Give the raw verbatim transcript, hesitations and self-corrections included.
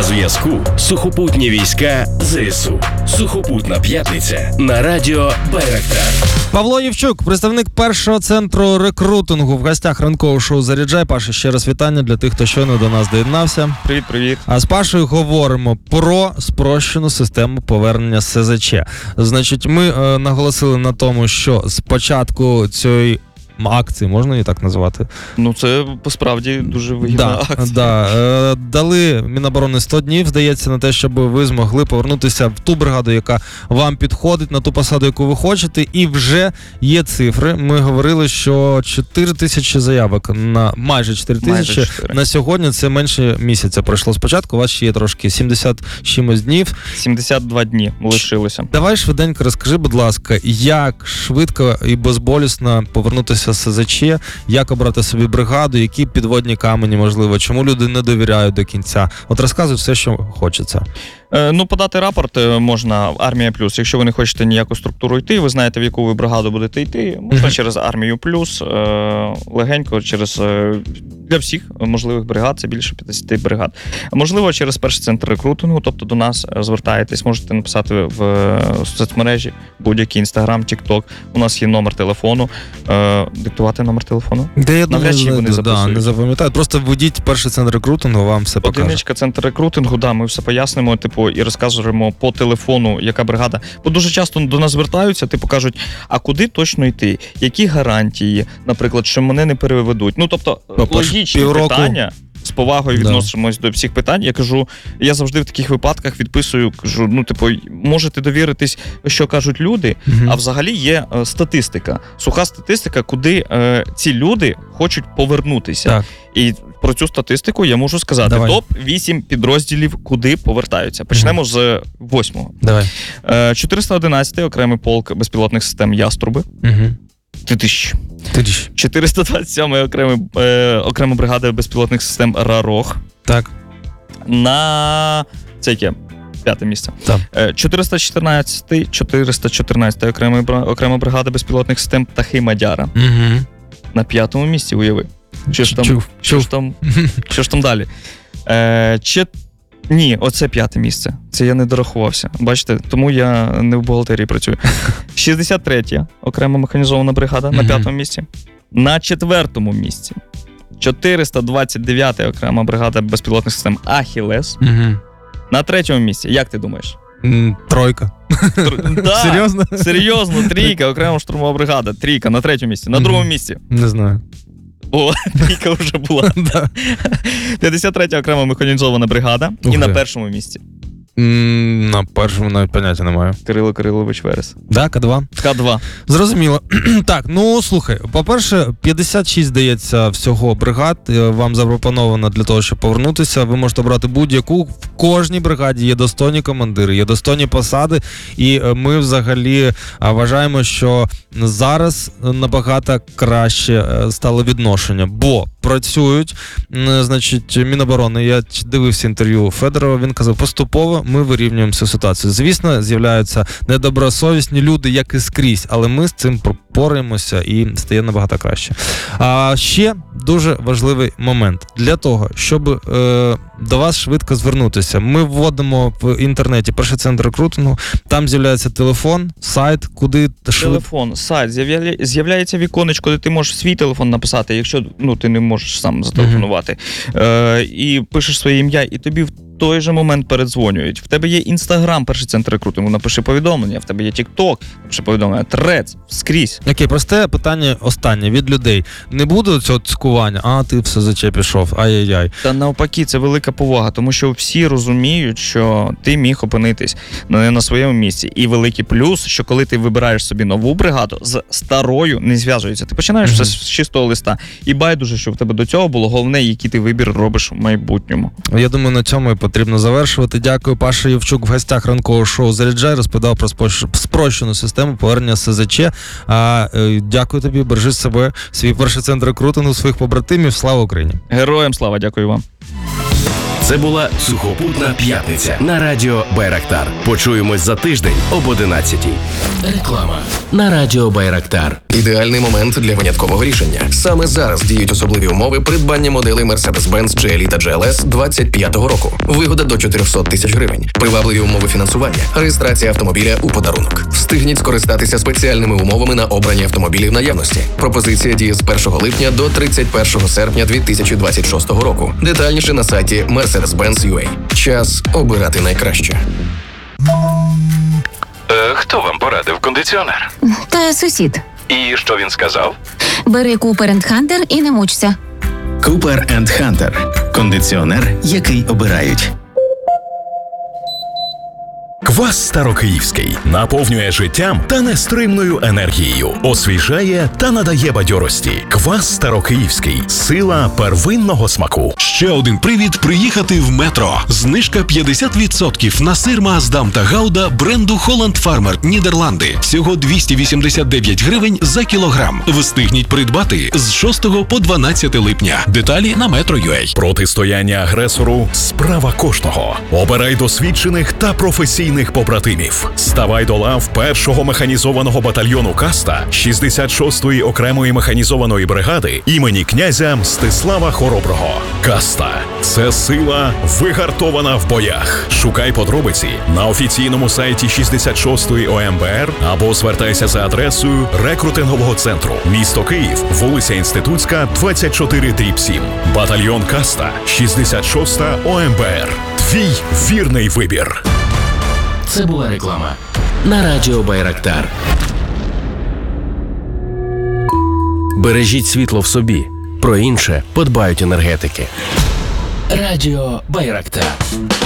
зв'язку сухопутні війська ЗСУ. Сухопутна п'ятниця на радіо Байрактар. Павло Євчук, представник першого центру рекрутингу в гостях ранкового шоу «Заряджай». Паша, ще раз вітання для тих, хто щойно до нас доєднався. Привіт-привіт. А з Пашою говоримо про спрощену систему повернення СЗЧ. Значить, ми е, наголосили на тому, що з початку цієї акції, можна її так назвати? Ну, це, по-справді, дуже вигідна да, акція. Да. Е, дали Міноборони сто днів, здається, на те, щоб ви змогли повернутися в ту бригаду, яка вам підходить, на ту посаду, яку ви хочете, і вже є цифри. Ми говорили, що чотири тисячі заявок, на майже чотири тисячі, на сьогодні це менше місяця пройшло спочатку, у вас ще є трошки сімдесят чимось днів. сімдесят два дні лишилося. Давай швиденько розкажи, будь ласка, як швидко і безболісно повернутися з СЗЧ, як обрати собі бригаду, які підводні камені, можливо, чому люди не довіряють до кінця. От розказуй все, що хочеться. Е, ну, подати рапорт можна Армія Плюс. Якщо ви не хочете ніяку структуру йти, ви знаєте, в яку ви бригаду будете йти, можна mm-hmm. через Армію Плюс, е, легенько, через е, для всіх можливих бригад, це більше п'ятдесят бригад. Можливо, через перший центр рекрутингу, тобто до нас звертаєтесь, можете написати в, в соцмережі, будь-який Інстаграм, Тік-Ток. У нас є номер телефону. Е, диктувати номер телефону? Де я навряд чи вони записують. Да, не запам'ятаю. Просто введіть перший центр рекрутингу, вам все покаже. Одиничка, центр рекрутингу, да, ми все пояснимо, типу, і розказуємо по телефону, яка бригада. Бо дуже часто до нас звертаються, типу, кажуть, а куди точно йти? Які гарантії, наприклад, що мене не переведуть? Ну, тобто, ну, логічні півроку. питання. З повагою відносимось да. до всіх питань. Я кажу, я завжди в таких випадках відписую, кажу, ну, типу, можете довіритись, що кажуть люди, mm-hmm. а взагалі є е, статистика. Суха статистика, куди е, ці люди хочуть повернутися. Так. І про цю статистику я можу сказати. Давай. топ вісім підрозділів, куди повертаються. Почнемо mm-hmm. з восьмого. Давай. Е, чотириста одинадцятий окремий полк безпілотних систем «Яструби». Mm-hmm. Титищ. чотириста двадцять сьомий окрема, е, окрема бригада безпілотних систем «Рарог». Так. На це яке? П'яте місце. Так. Е, чотириста чотирнадцятий, чотириста чотирнадцятий окрема, окрема бригада безпілотних систем «Птахи Мадяра». Угу. На п'ятому місці, уяви. Що ж там, Чув. що ж там, що ж там далі? Е, чи... Ні, оце п'яте місце. Це я не дорахувався. Бачите, тому я не в бухгалтерії працюю. шістдесят третя окрема механізована бригада mm-hmm. на п'ятому місці. На четвертому місці чотириста двадцять дев'ята окрема бригада безпілотних систем «Ахілес». Mm-hmm. На третьому місці, як ти думаєш? Mm, тройка. Тр... Да, серйозно? Серйозно, трійка, окрема штурмова бригада. Трійка на третьому місці. На mm-hmm. другому місці. Не знаю. О, трійка вже була. п'ятдесят третя окрема механізована бригада. Ух, і на першому місці. Mm, на першому навіть поняття немає. Кирило Кирилович Верес. Да, К два? К два. Зрозуміло. Так, ну слухай, по-перше, п'ятдесят шість, здається, всього бригад вам запропоновано для того, щоб повернутися. Ви можете обрати будь-яку. В кожній бригаді є достойні командири, є достойні посади. І ми взагалі вважаємо, що зараз набагато краще стало відношення. Бо працюють, значить, Міноборони, я дивився інтерв'ю Федорова, він казав, поступово ми вирівнюємо цю ситуацію. Звісно, з'являються недобросовісні люди, як і скрізь, але ми з цим пораємося і стає набагато краще. А ще дуже важливий момент. Для того, щоб е, до вас швидко звернутися, ми вводимо в інтернеті перший центр рекрутингу, там з'являється телефон, сайт, куди... Телефон, швид... сайт, з'явля... з'являється віконечко, де ти можеш свій телефон написати, якщо ну, ти не можеш сам зателефонувати, mm-hmm. е, і пишеш своє ім'я, і тобі в той же момент передзвонюють. В тебе є Інстаграм, перший центр рекрутингу, напиши повідомлення, в тебе є Тік-Ток, напиши повідомлення, Трец, скрізь. Окей, просте питання останнє від людей. Не буде цього цькування, а ти все СЗЧ пішов, ай-яй-яй. Та навпаки, це велика повага, тому що всі розуміють, що ти міг опинитись не на своєму місці. І великий плюс, що коли ти вибираєш собі нову бригаду, з старою не зв'язується. Ти починаєш mm-hmm. все з чистого листа. І байдуже, що в тебе до цього було, головне, який ти вибір робиш в майбутньому. Я думаю, на цьому і потрібно завершувати. Дякую, Паша Євчук в гостях ранкового шоу «Заряджай», розповідав про спрощену систему повернення СЗЧ. А, е, дякую тобі, бережи себе, свій перший центр рекрутингу, своїх побратимів. Слава Україні! Героям слава, дякую вам. Це була Сухопутна п'ятниця на радіо Байрактар. Почуємось за тиждень об одинадцятій. Реклама на радіо Байрактар. Ідеальний момент для виняткового рішення. Саме зараз діють особливі умови придбання моделей Mercedes-Benz джі ел і та джі ел ес двадцять п'ятого року. Вигода до чотириста тисяч гривень. Привабливі умови фінансування. Реєстрація автомобіля у подарунок. Встигніть скористатися спеціальними умовами на обрані автомобілі в наявності. Пропозиція діє з першого липня до тридцять першого серпня дві тисячі двадцять шостого року. Детальніше на сайті Mercedes-Benz точка ю а. Час обирати найкраще. Е, хто вам порадив кондиціонер? Та сусід. І що він сказав? Бери Cooper енд Hunter і не мучся. Cooper енд Hunter – кондиціонер, який обирають. Квас Старокиївський наповнює життям та нестримною енергією, освіжає та надає бадьорості. Квас Старокиївський – сила первинного смаку. Ще один привід приїхати в метро. Знижка п'ятдесят відсотків на сир Маасдам та Гауда бренду Holland Farmer Нідерланди. Всього двісті вісімдесят дев'ять гривень за кілограм. Встигніть придбати з шостого по дванадцяте липня. Деталі на метро точка ю а. Протистояння агресору – справа кожного. Обирай досвідчених та професійних побратимів. Ставай до лав першого механізованого батальйону Каста шістдесят шостої окремої механізованої бригади імені князя Мстислава Хороброго. Каста – це сила, вигартована в боях. Шукай подробиці на офіційному сайті шістдесят шостої о ем бе ер або звертайся за адресою рекрутингового центру. Місто Київ, вулиця Інститутська, двадцять чотири дріб сім. Батальйон Каста, шістдесят шоста о ем бе ер. Твій вірний вибір. Це була реклама на радіо Байрактар. Бережіть світло в собі. Про інше подбають енергетики. Радіо Байрактар.